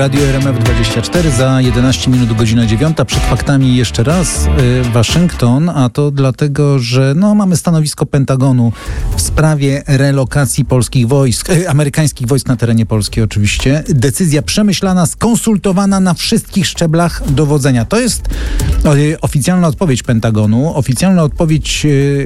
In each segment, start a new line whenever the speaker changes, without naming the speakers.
Radio RMF24 za 11 minut, godzina 9. Przed faktami jeszcze raz Waszyngton, a to dlatego, że mamy stanowisko Pentagonu w sprawie relokacji polskich wojsk, amerykańskich wojsk na terenie Polski oczywiście. Decyzja przemyślana, skonsultowana na wszystkich szczeblach dowodzenia. To jest oficjalna odpowiedź Pentagonu, oficjalna odpowiedź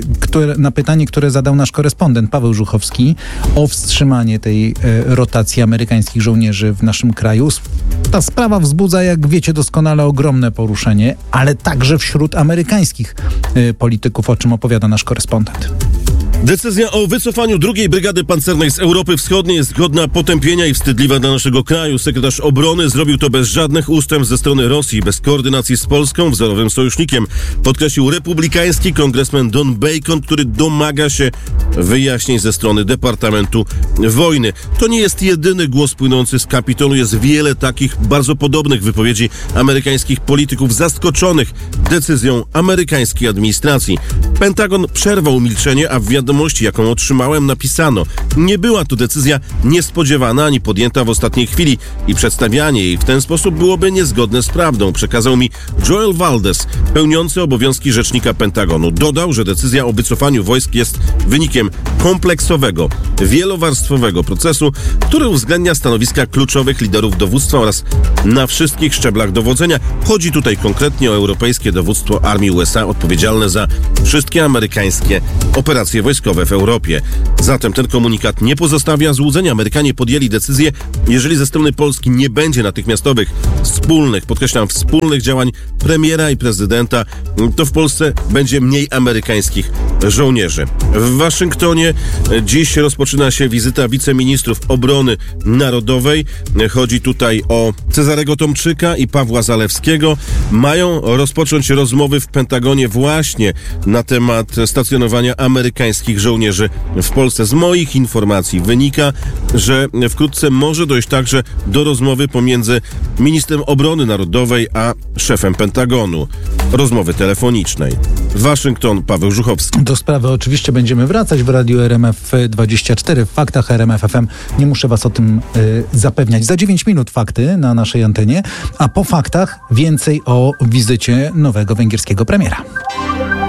na pytanie, które zadał nasz korespondent Paweł Żuchowski o wstrzymanie tej rotacji amerykańskich żołnierzy w naszym kraju. Ta sprawa wzbudza, jak wiecie doskonale, ogromne poruszenie, ale także wśród amerykańskich polityków, o czym opowiada nasz korespondent.
Decyzja o wycofaniu II Brygady Pancernej z Europy Wschodniej jest godna potępienia i wstydliwa dla naszego kraju. Sekretarz obrony zrobił to bez żadnych ustępstw ze strony Rosji, bez koordynacji z Polską, wzorowym sojusznikiem, podkreślił republikański kongresmen Don Bacon, który domaga się wyjaśnień ze strony Departamentu Wojny. To nie jest jedyny głos płynący z Kapitolu. Jest wiele takich bardzo podobnych wypowiedzi amerykańskich polityków zaskoczonych decyzją amerykańskiej administracji. Pentagon przerwał milczenie, a w wiadomości, jaką otrzymałem, napisano: nie była to decyzja niespodziewana ani podjęta w ostatniej chwili i przedstawianie jej w ten sposób byłoby niezgodne z prawdą, przekazał mi Joel Valdez, pełniący obowiązki rzecznika Pentagonu. Dodał, że decyzja o wycofaniu wojsk jest wynikiem kompleksowego, wielowarstwowego procesu, który uwzględnia stanowiska kluczowych liderów dowództwa oraz na wszystkich szczeblach dowodzenia. Chodzi tutaj konkretnie o europejskie dowództwo armii USA odpowiedzialne za wszystkie amerykańskie operacje wojskowe w Europie. Zatem ten komunikat nie pozostawia złudzenia. Amerykanie podjęli decyzję, jeżeli ze strony Polski nie będzie natychmiastowych, wspólnych, podkreślam, wspólnych działań premiera i prezydenta, to w Polsce będzie mniej amerykańskich żołnierzy. W Waszyngtonie dziś rozpoczyna się wizyta wiceministrów obrony narodowej. Chodzi tutaj o Cezarego Tomczyka i Pawła Zalewskiego. Mają rozpocząć rozmowy w Pentagonie właśnie na temat stacjonowania amerykańskich żołnierzy w Polsce. Z moich informacji wynika, że wkrótce może dojść także do rozmowy pomiędzy ministrem obrony narodowej a szefem Pentagonu. Rozmowy telefonicznej. Waszyngton, Paweł Żuchowski.
Do sprawy oczywiście będziemy wracać w Radiu RMF24 w Faktach RMF FM. Nie muszę was o tym zapewniać. Za 9 minut fakty na naszej antenie, a po faktach więcej o wizycie nowego węgierskiego premiera.